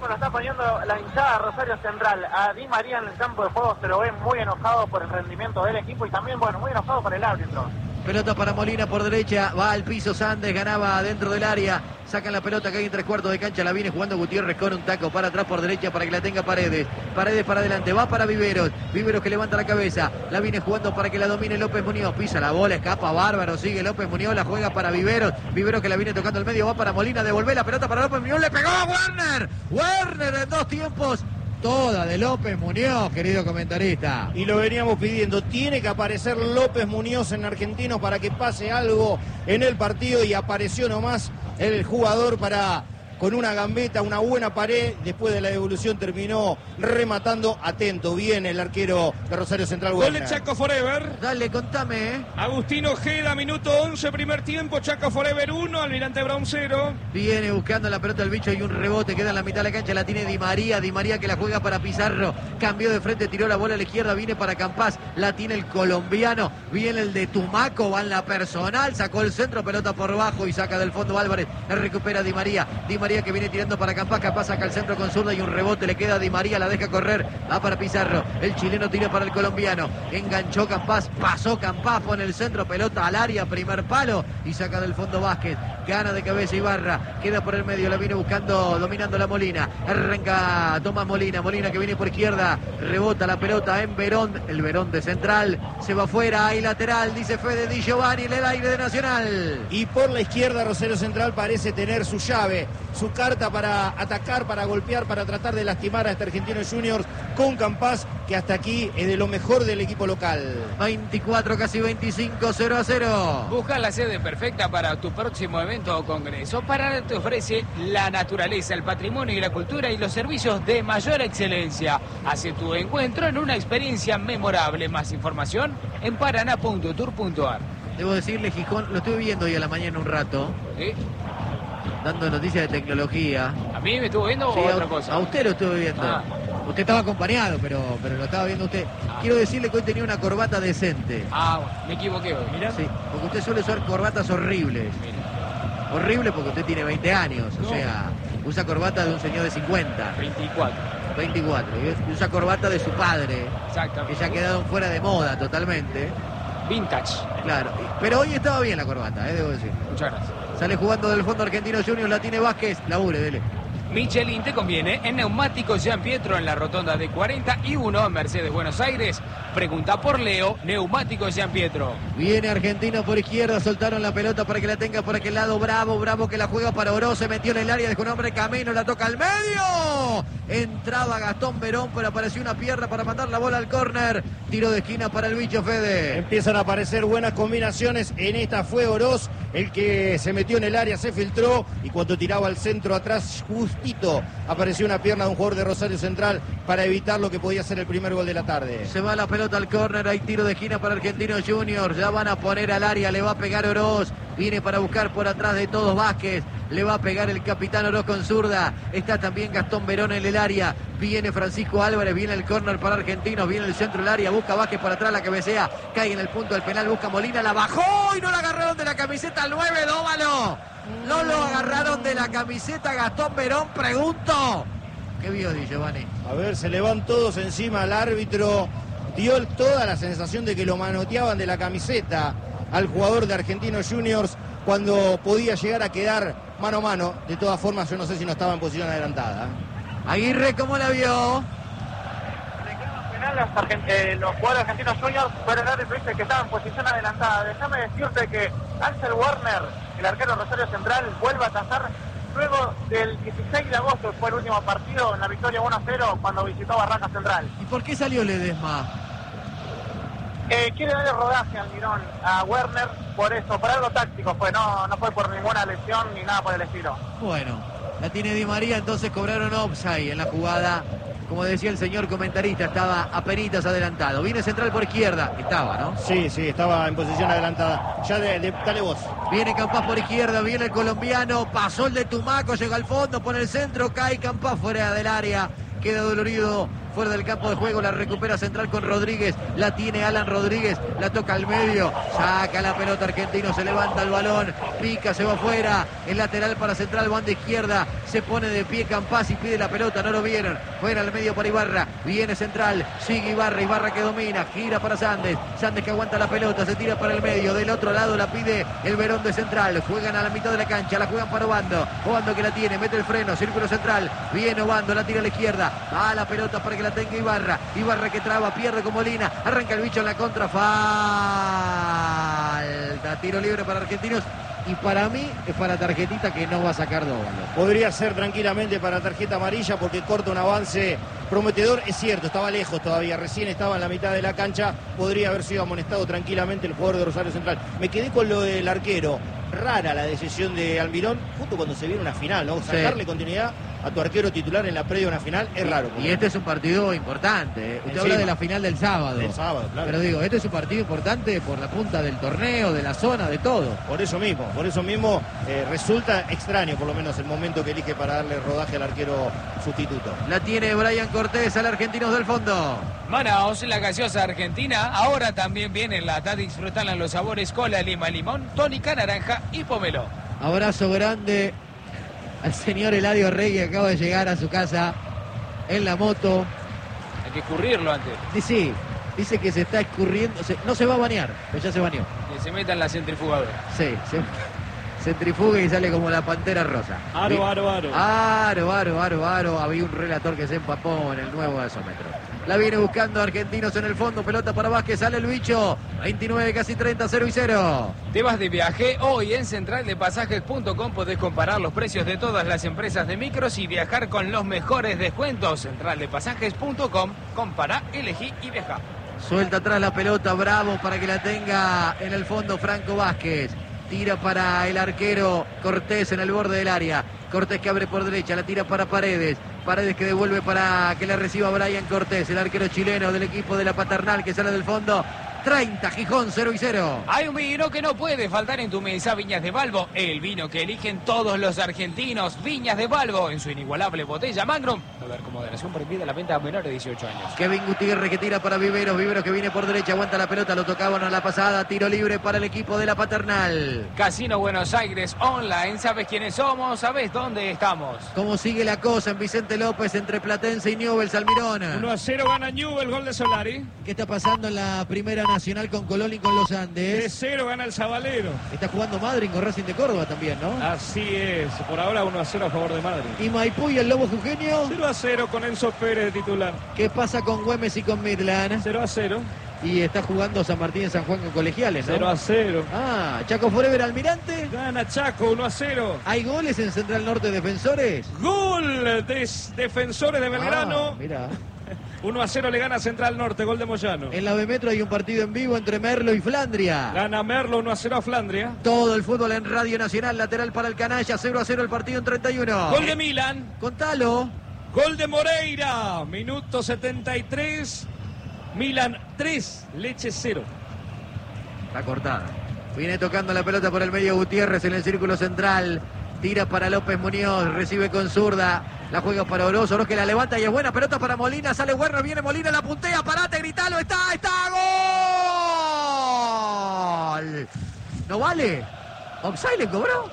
me lo está poniendo la hinchada Rosario Central. A Di María en el campo de juego se lo ve muy enojado por el rendimiento del equipo y también, bueno, muy enojado por el árbitro. Pelota para Molina por derecha, va al piso Sandes, ganaba dentro del área, sacan la pelota que hay en tres cuartos de cancha, la viene jugando Gutiérrez con un taco para atrás por derecha para que la tenga Paredes, Paredes para adelante, va para Viveros, Viveros que levanta la cabeza, la viene jugando para que la domine López Muñoz, pisa la bola, escapa bárbaro, sigue López Muñoz, la juega para Viveros, Viveros que la viene tocando el medio, va para Molina, devuelve la pelota para López Muñoz, le pegó a Werner, Werner en dos tiempos. Toda de López Muñoz, querido comentarista. Y lo veníamos pidiendo, tiene que aparecer López Muñoz en Argentino para que pase algo en el partido y apareció nomás el jugador para, con una gambeta, una buena pared, después de la devolución terminó rematando, atento, bien el arquero de Rosario Central. Gol de Chaco Forever. Dale, contame, ¿eh? Agustín Ojeda, minuto once, primer tiempo, Chaco Forever uno, Almirante Brown cero. Viene buscando la pelota el bicho y un rebote, queda en la mitad de la cancha, la tiene Di María, Di María que la juega para Pizarro, cambió de frente, tiró la bola a la izquierda, viene para Campás, la tiene el colombiano, viene el de Tumaco, va en la personal, sacó el centro, pelota por bajo y saca del fondo Álvarez, la recupera Di María, Di María que viene tirando para Campás, Campás saca el centro con zurda y un rebote, le queda a Di María, la deja correr, va para Pizarro, el chileno tira para el colombiano, enganchó Campás, pasó Campás, pone el centro, pelota al área, primer palo y saca del fondo Vázquez, gana de cabeza Ibarra, queda por el medio, la viene buscando, dominando la Molina, arranca Tomás Molina, Molina que viene por izquierda, rebota la pelota en Verón, el Verón de central, se va afuera, hay lateral, dice Fede Di Giovanni, en el aire de Nacional. Y por la izquierda Rosario Central parece tener su llave, su carta para atacar, para golpear, para tratar de lastimar a este Argentinos Juniors con Campás, que hasta aquí es de lo mejor del equipo local. veinticuatro, casi veinticinco, cero a cero. Busca la sede perfecta para tu próximo evento o congreso. Paraná te ofrece la naturaleza, el patrimonio y la cultura y los servicios de mayor excelencia. Hace tu encuentro en una experiencia memorable. Más información en paraná punto tour punto ar. Debo decirle, Gijón, lo estuve viendo hoy a la mañana un rato, ¿Sí? dando noticias de tecnología. ¿A mí me estuvo viendo Sí, o a, otra cosa? a usted lo estuve viendo. Ah. Usted estaba acompañado, pero, pero lo estaba viendo usted. Ah. Quiero decirle que hoy tenía una corbata decente. Ah, bueno, me equivoqué hoy. Mira. Sí, porque usted suele usar corbatas horribles. Mira. Horrible porque usted tiene veinte años, o No. sea, usa corbata de un señor de cincuenta, veinticuatro. veinticuatro. Y usa corbata de su padre, Exactamente. que ya ha quedado fuera de moda totalmente. Vintage. Claro, pero hoy estaba bien la corbata, eh, debo decir. Muchas gracias. Sale jugando del fondo Argentino Juniors, la tiene Vázquez, labure, dele. Michelin te conviene en Neumáticos Jean Pietro en la rotonda de cuarenta y uno en Mercedes Buenos Aires. Pregunta por Leo, Neumáticos Jean Pietro. Viene Argentino por izquierda, soltaron la pelota para que la tenga por aquel lado. Bravo, Bravo que la juega para Oro, se metió en el área, dejó un hombre camino, la toca al medio. Entraba Gastón Verón, pero apareció una pierna para mandar la bola al córner. Tiro de esquina para el bicho Fede. Empiezan a aparecer buenas combinaciones. En esta fue Oroz el que se metió en el área, se filtró y cuando tiraba al centro atrás, justito apareció una pierna de un jugador de Rosario Central para evitar lo que podía ser el primer gol de la tarde. Se va la pelota al córner, hay tiro de esquina para Argentinos Juniors, ya van a poner al área, le va a pegar Oroz, viene para buscar por atrás de todos Vázquez, le va a pegar el capitán Oroz con zurda, está también Gastón Verón en el área, viene Francisco Álvarez, viene el córner para Argentinos, viene el centro del área, busca Vázquez por atrás, la cabecea, cae en el punto del penal, busca Molina, la bajó y no la agarraron de la camiseta al nueve, Dóvalo, no lo agarraron de la camiseta Gastón Verón, pregunto. ¿Qué vio, Di Giovanni? A ver, se le van todos encima al árbitro. Dio toda la sensación de que lo manoteaban de la camiseta al jugador de Argentinos Juniors cuando podía llegar a quedar mano a mano. De todas formas, yo no sé si no estaba en posición adelantada. Aguirre, ¿cómo la vio? Al final los, argent- eh, los jugadores argentinos juniors fueron el árbitro dice que estaban en posición adelantada. Déjame decirte que Axel Werner, el arquero Rosario Central, vuelve a tasar luego del dieciséis de agosto, fue el último partido en la victoria uno a cero cuando visitó Barraca Central. ¿Y por qué salió Ledesma? Eh, quiere darle rodaje al Mirón a Werner, por eso, por algo táctico fue, no, no fue por ninguna lesión ni nada por el estilo. Bueno, la tiene Di María, entonces cobraron offside en la jugada. Como decía el señor comentarista, estaba apenitas adelantado. Viene central por izquierda, estaba, ¿no? Sí, sí, estaba en posición adelantada. Ya de, de- dale vos. Viene Campás por izquierda, viene el colombiano, pasó el de Tumaco, llega al fondo, pone el centro, cae Campás fuera del área. Queda dolorido fuera del campo de juego, la recupera Central con Rodríguez, la tiene Alan Rodríguez, la toca al medio, saca la pelota Argentino, se levanta el balón, pica, se va afuera, el lateral para Central, banda izquierda, se pone de pie Campazzi y pide la pelota, no lo vieron, fuera al medio para Ibarra, viene Central, sigue Ibarra, Ibarra que domina, gira para Sandes, Sandes que aguanta la pelota, se tira para el medio, del otro lado la pide el Verón de Central, juegan a la mitad de la cancha, la juegan para Obando, Obando que la tiene, mete el freno, círculo central, viene Obando, la tira a la izquierda, a la pelota para que la tenga Ibarra, Ibarra que traba, pierde con Molina, arranca el bicho en la contra, falta, tiro libre para Argentinos. Y para mí es para tarjetita que no va a sacar Dóvalo. Podría ser tranquilamente para tarjeta amarilla porque corta un avance prometedor. Es cierto, estaba lejos todavía, recién estaba en la mitad de la cancha. Podría haber sido amonestado tranquilamente el jugador de Rosario Central. Me quedé con lo del arquero. Rara la decisión de Almirón, justo cuando se viene una final, ¿no? Sacarle sí. continuidad a tu arquero titular en la previa de una final es raro. Y este es un partido importante. ¿eh? Usted Encima. habla de la final del sábado. Del sábado, claro. Pero digo, este es un partido importante por la punta del torneo, de la zona, de todo. Por eso mismo, por eso mismo eh, resulta extraño por lo menos el momento que elige para darle rodaje al arquero sustituto. La tiene Brian Cortés al Argentinos del fondo. Manaos, la gaseosa argentina, ahora también viene en lata, disfrutan los sabores cola, lima, limón, tónica, naranja y pomelo. Abrazo grande al señor Eladio Rey que acaba de llegar a su casa en la moto. Hay que escurrirlo antes. Sí, sí, dice que se está escurriendo, se, no se va a bañar, pero ya se bañó. Que se meta en la centrifugadora. Sí, se centrifuga y sale como la pantera rosa. Aro, aro, aro. Aro, aro, aro, aro. Había un relator que se empapó en el nuevo gasómetro. La viene buscando Argentinos en el fondo, pelota para Vázquez, sale el bicho, veintinueve, casi treinta, cero y cero. Te vas de viaje, hoy en central de pasajes punto com podés comparar los precios de todas las empresas de micros y viajar con los mejores descuentos. central de pasajes punto com, compara, elegí y viaja. Suelta atrás la pelota, Bravo para que la tenga en el fondo Franco Vázquez. Tira para el arquero Cortés en el borde del área. Cortés que abre por derecha, la tira para Paredes. Paredes que devuelve para que la reciba Brian Cortés, el arquero chileno del equipo de la Paternal que sale del fondo. treinta, Gijón, cero y cero. Hay un vino que no puede faltar en tu mesa, Viñas de Balbo. El vino que eligen todos los argentinos. Viñas de Balbo, en su inigualable botella Magnum. Beber con moderación, prohibida la venta a menores de dieciocho años. Kevin Gutiérrez que tira para Viveros. Viveros que viene por derecha, aguanta la pelota, lo tocaban a la pasada. Tiro libre para el equipo de la Paternal. Casino Buenos Aires Online. ¿Sabes quiénes somos? ¿Sabes dónde estamos? ¿Cómo sigue la cosa en Vicente López entre Platense y Newell's, Almirón? uno a cero gana Newell's, gol de Solari. ¿Qué está pasando en la primera nacional con Colón y con los Andes? tres cero gana el Zabalero. Está jugando Madrid con Racing de Córdoba también, ¿no? Así es, por ahora uno a cero a favor de Madrid. ¿Y Maipú y el Lobo Jujeño? cero a cero con Enzo Pérez de titular. ¿Qué pasa con Güemes y con Midland? cero a cero. Y está jugando San Martín en San Juan con Colegiales, ¿no? cero a cero. Ah, Chaco Forever Almirante. Gana Chaco uno a cero. ¿Hay goles en Central Norte Defensores? Gol de Defensores de Belgrano. Ah, mira. uno a cero le gana Central Norte, gol de Moyano. En la B Metro hay un partido en vivo entre Merlo y Flandria. Gana Merlo uno a cero a Flandria. Todo el fútbol en Radio Nacional, lateral para el Canalla, cero a cero el partido en treinta y uno. Gol de Milan. Contalo. Gol de Moreira, minuto setenta y tres. Milan tres, Leche cero. Está cortada. Viene tocando la pelota por el medio Gutiérrez en el círculo central. Tira para López Muñoz, recibe con zurda. La juega para Oroz, Oroz que la levanta y es buena pelota para Molina. Sale Werner, viene Molina, la puntea, parate, gritalo, está, está, gol. ¿No vale? ¿Offside le cobró?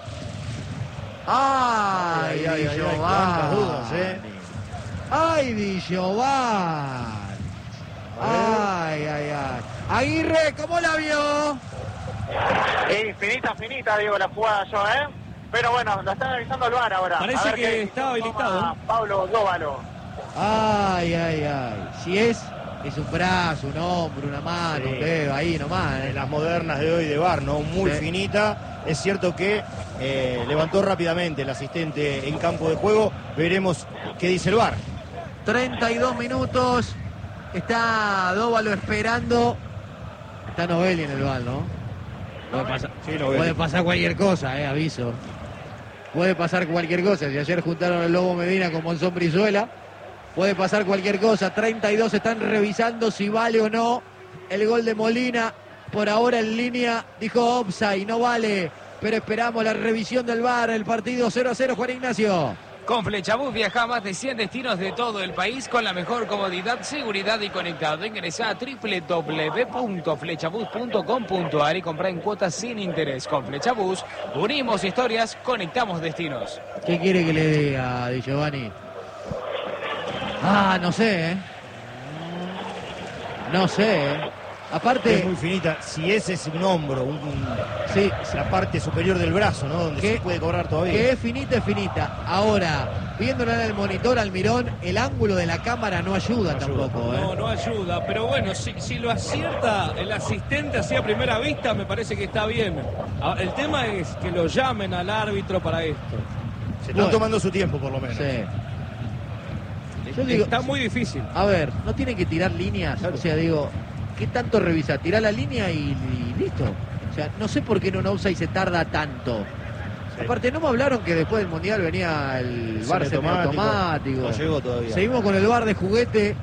Ay, ay, ay, ay, cuántas dudas, eh. Ay, Di Giovanni. Ay, ay, ay. Aguirre, ¿cómo la vio? Eh, finita, finita, digo, la jugada yo, ¿eh? Pero bueno, la está analizando el V A R ahora. Parece que estaba habilitado. Pablo Dóvalo. Ay, ay, ay. Si es, es un brazo, un hombro, una mano, sí. Un dedo, ahí nomás. ¿eh? En las modernas de hoy de V A R, ¿no? Muy sí. finita. Es cierto que eh, levantó rápidamente el asistente en campo de juego. Veremos qué dice el V A R. treinta y dos minutos. Está Dóvalo esperando. Está Novelli en el V A R, ¿no? Puede pasar, sí, puede pasar cualquier cosa, eh, aviso. Puede pasar cualquier cosa. Si ayer juntaron al Lobo Medina con Monzón Brizuela, puede pasar cualquier cosa. treinta y dos están revisando si vale o no el gol de Molina. Por ahora en línea dijo offside, no vale. Pero esperamos la revisión del V A R. El partido cero a cero, Juan Ignacio. Con Flechabús viaja a más de cien destinos de todo el país con la mejor comodidad, seguridad y conectado. Ingresa a doble u doble u doble u punto flechabús punto com punto a r y compra en cuotas sin interés. Con Flechabús unimos historias, conectamos destinos. ¿Qué quiere que le diga, Di Giovanni? Ah, no sé, ¿eh? No sé, ¿eh? Aparte... Es muy finita. Si ese es un hombro, un, un, sí, la parte superior del brazo, ¿no? Donde que, se puede cobrar todavía. Que es finita, es finita. Ahora, viéndola en el monitor, Almirón, el ángulo de la cámara no ayuda, no tampoco. Ayuda. ¿eh? No, no ayuda. Pero bueno, si, si lo acierta el asistente así a primera vista, me parece que está bien. El tema es que lo llamen al árbitro para esto. Se están bueno, tomando su tiempo, por lo menos. Sí. Yo digo, está muy difícil. A ver, no tienen que tirar líneas. Claro. O sea, digo, ¿qué tanto revisa? Tirar la línea y, y listo. O sea, no sé por qué en un offside se tarda tanto. Sí. Aparte, no me hablaron que después del Mundial venía el V A R semiautomático. automático. No llegó todavía. Seguimos con el V A R de juguete.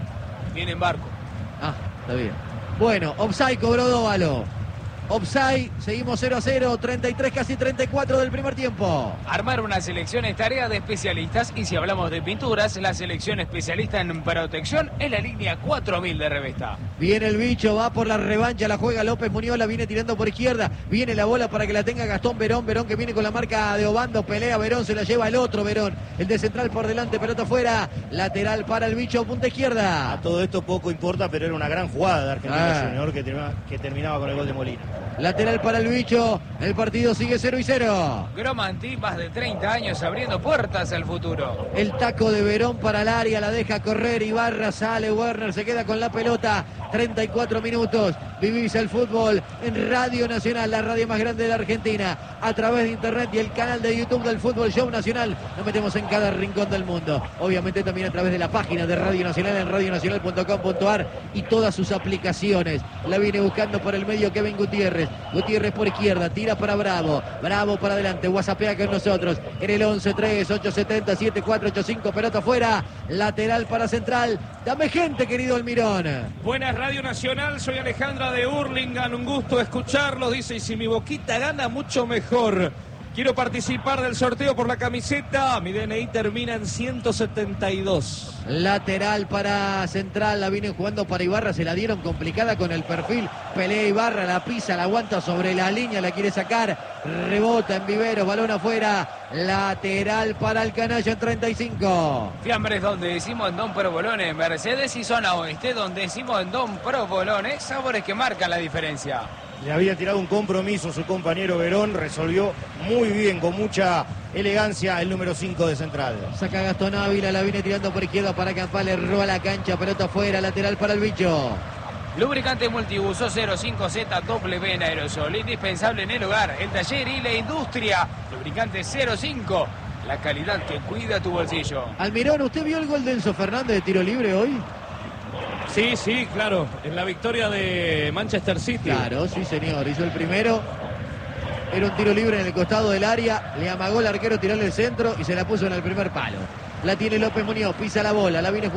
Viene en barco. Ah, está bien. Bueno, offside cobró Dóvalo. Offside, seguimos cero a cero, treinta y tres, casi treinta y cuatro del primer tiempo. Armar una selección es tarea de especialistas y si hablamos de pinturas, la selección especialista en protección es la línea cuatro mil de Revesta. Viene el bicho, va por la revancha, la juega López Muñoz, la viene tirando por izquierda, viene la bola para que la tenga Gastón Verón, Verón que viene con la marca de Obando, pelea Verón, se la lleva el otro Verón, el de central por delante, pelota afuera, lateral para el bicho, punta izquierda. A todo esto poco importa, pero era una gran jugada de Argentina ah. Junior que terminaba, que terminaba con el gol de Molina. Lateral para el bicho, el partido sigue cero y cero. Gromanti, más de treinta años abriendo puertas al futuro. El taco de Verón para el área, la deja correr Ibarra, sale Werner, se queda con la pelota, treinta y cuatro minutos, vivís el fútbol en Radio Nacional, la radio más grande de la Argentina, a través de internet y el canal de YouTube del Fútbol Show Nacional, nos metemos en cada rincón del mundo, obviamente también a través de la página de Radio Nacional en radio nacional punto com punto a r y todas sus aplicaciones. La viene buscando por el medio Kevin Gutiérrez, Gutiérrez por izquierda, tira para Bravo, Bravo para adelante, whatsappea con nosotros en el once tres ocho siete cero siete cuatro ocho cinco, pelota afuera, lateral para Central, dame gente querido Almirón. Buenas Radio Nacional, soy Alejandra de Hurlingham, un gusto escucharlos, dice, y si mi Boquita gana mucho mejor. Quiero participar del sorteo por la camiseta. Mi D N I termina en ciento setenta y dos. Lateral para Central. La vienen jugando para Ibarra. Se la dieron complicada con el perfil. Pelea Ibarra. La pisa. La aguanta sobre la línea. La quiere sacar. Rebota en Vivero. Balón afuera. Lateral para el canalla en treinta y cinco. Fiambres donde decimos en Don Provolone. Mercedes y zona oeste donde decimos en Don Provolone. Sabores que marcan la diferencia. Le había tirado un compromiso su compañero Verón, resolvió muy bien, con mucha elegancia, el número cinco de Central. Saca Gastón Ávila, la viene tirando por izquierda para Campales, roba la cancha, pelota afuera, lateral para el bicho. Lubricante multiuso cero cinco Z W en aerosol, indispensable en el hogar, el taller y la industria. Lubricante cero cinco, la calidad que cuida tu bolsillo. Almirón, ¿usted vio el gol de Enzo Fernández de tiro libre hoy? Sí, sí, claro, en la victoria de Manchester City. Claro, sí señor, hizo el primero, era un tiro libre en el costado del área, le amagó el arquero tirarle el centro y se la puso en el primer palo. La tiene López Muñoz, pisa la bola, la viene